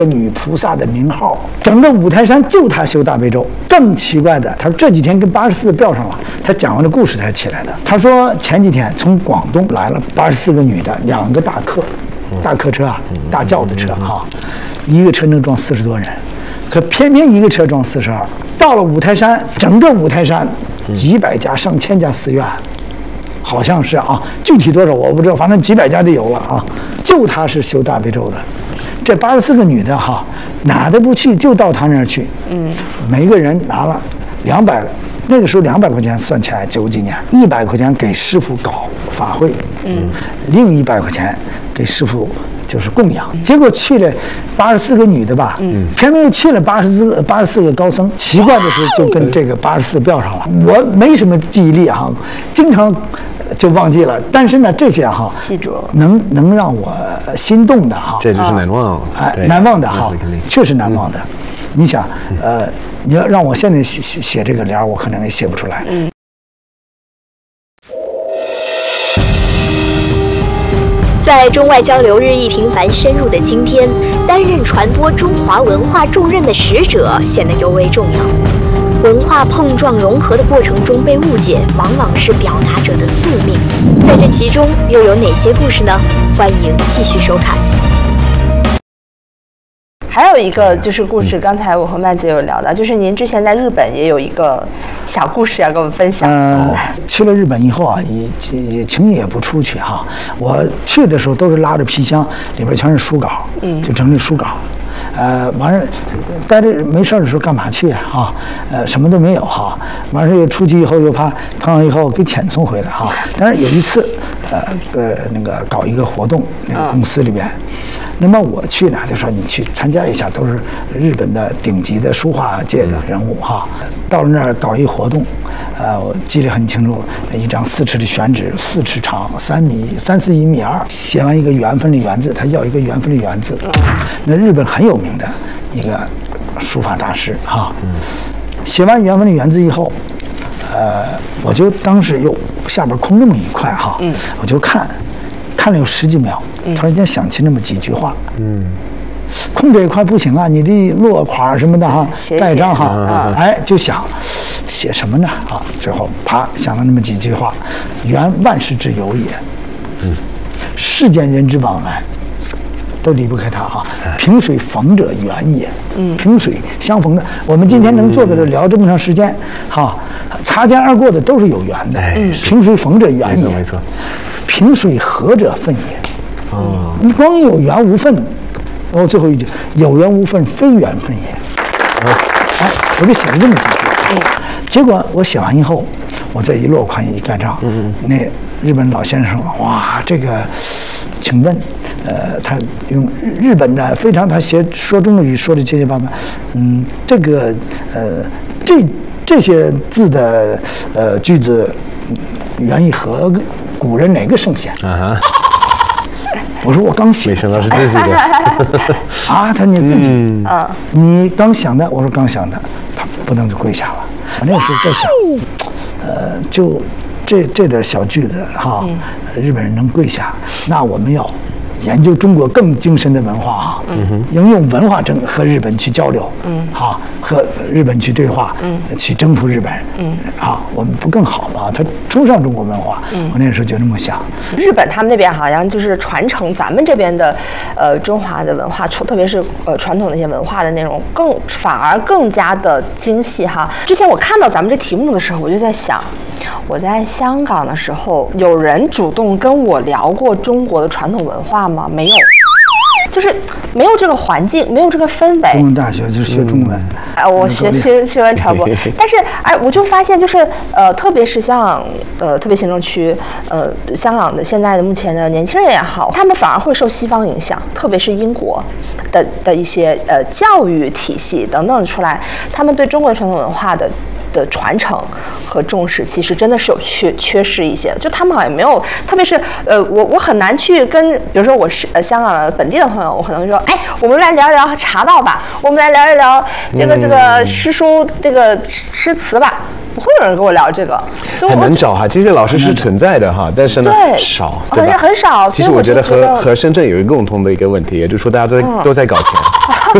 女菩萨的名号，整个五台山就他修大悲咒。更奇怪的，他说这几天跟84吊上了，他讲完这故事才起来的。他说前几天从广东来了84个女的，2个大客车啊，大轿子车哈，一个车能装40多人，可偏偏一个车装42。到了五台山，整个五台山几百家上千家寺院。好像是啊，具体多少我不知道，反正几百家就有了啊。就他是修大悲咒的，这84个女的哈，哪都不去，就到他那儿去。每个人拿了200，那个时候200块钱算起来90几年，100块钱给师傅搞法会，另100块钱给师傅就是供养。结果去了84个女的吧，偏偏又去了84个高僧。奇怪的是，就跟这个84标上了。我没什么记忆力哈，经常就忘记了。但是呢，这些哈记住了， 能让我心动的哈， 这就是难忘， 难忘的哈，确实难忘的。你想，你要让我现在写这个联，我可能也写不出来。 在中外交流日益频繁深入的今天，担任传播中华文化重任的使者显得尤为重要。文化碰撞融合的过程中被误解，往往是表达者的宿命。在这其中又有哪些故事呢？欢迎继续收看。 还有一个就是故事，刚才我和麦子有聊到，就是您之前在日本也有一个小故事要跟我们分享。 去了日本以后啊，也轻易也不出去哈。我去的时候都是拉着皮箱，里边全是书稿，就整理书稿。完事待着没事的时候干嘛去啊？什么都没有哈。完事又出去以后又怕碰上以后给遣送回来哈。但是有一次，那个搞一个活动，那个公司里边。那么我去呢，就说你去参加一下，都是日本的顶级的书画界的人物哈。到了那儿搞一活动，我记得很清楚，一张4尺的宣纸，4尺长，3.4米1.2米，写完一个缘分的缘字，他要一个缘分的缘字。那日本很有名的一个书法大师哈。写完缘分的缘字以后，我就当时又下边空那么一块哈，我就看了有10几秒，突然间想起那么几句话，空这一块不行啊，你得落款什么的哈，盖章哈，就想写什么呢啊？最后啪想到那么几句话：缘万事之由也，世间人之往来都离不开它啊。萍水逢者缘也，萍水相逢的，我们今天能坐在这聊这么长时间，哈，擦肩而过的都是有缘的，萍水逢者缘也， 没错。 萍水合者分也，你光有缘无分，然后最后一句有缘无分，非缘分也。我就写了这么几句。结果我写完以后，我再一落款一盖章，那日本老先生说：“哇，这个，请问，他用日本的非常，他说中国语说的结结巴巴，这个这些字的句子，源于和古人哪个圣贤？”我说我刚写， 没想到是自己的啊！他说你自己，你刚想的，我说刚想的，他不能就跪下了。我那个时候在想，就这点小句子哈，日本人能跪下，那我们要研究中国更精深的文化啊，应用文化和日本去交流，和日本去对话，去征服日本，我们不更好吗？他崇尚中国文化，我那时候就这么想。 日本他们那边好像就是传承咱们这边的中华的文化，特别是传统的一些文化的内容，反而更加的精细哈。之前我看到咱们这题目的时候，我就在想，我在香港的时候，有人主动跟我聊过中国的传统文化吗？没有，就是没有这个环境，没有这个氛围。 中文大学就是学中文， 我学新闻传播，但是我就发现就是特别是像特别行政区香港的现在的目前的年轻人也好，他们反而会受西方影响，特别是英国的一些教育体系等等出来，他们对中国传统文化的传承和重视，其实真的是有缺失一些的。就他们好像没有，特别是我很难去跟，比如说我是香港的本地的朋友，我可能会说，我们来聊一聊茶道吧，我们来聊一聊这个诗书这个诗词吧。 不会有人跟我聊这个，所以很难找哈，这些老师是存在的哈，但是呢对少，对吧？ 很少。 其实我觉得和深圳有一个共同的一个问题，也就是说大家都在搞钱。